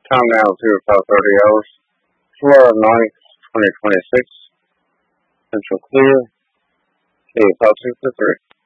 Time now is 05:30 hours. July 9th, 2026. Central clear. Okay, about 2 to 3.